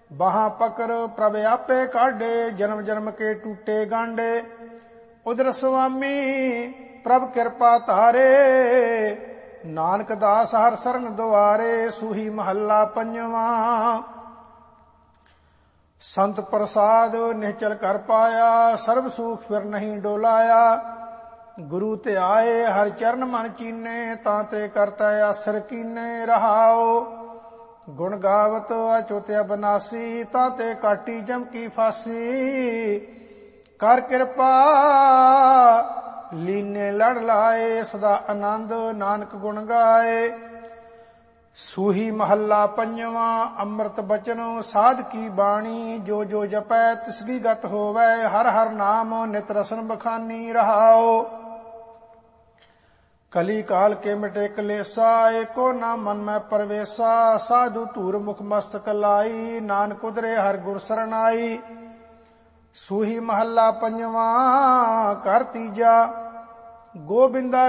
बाहां पकर प्रभ आपे काढे, जन्म जन्म के टूटे गांडे। उधर स्वामी प्रभ कृपा तारे, नानक दास हर सरन दुआरे। सूही महला पंजवा। संत प्रसाद निश्चल कर पाया, सर्व सुख फिर नहीं डोलाया। गुरु ते आए हर चरण मन चीने, तांते करता आसर कीने। रहाओ गुण गावत अचुत अबनासी, ताते काटी जम की फांसी। कर कृपा लीने लड़ लाए, सदा आनंद नानक गुण गाए। सूही महला पंजवा। अमृत बचन साध की बाणी, जो जो जपै तिसकी गत होवै। हर हर नाम नित रसन बखानी। रहाओ कली काल के मिटे कलेसा, एको ना मन में परवेसा। साधु धूर मुख मस्तक लाई, नानक उदरे हर गुर सरनाई। सूही महला पंजवा। कर तीजा। गोबिंदा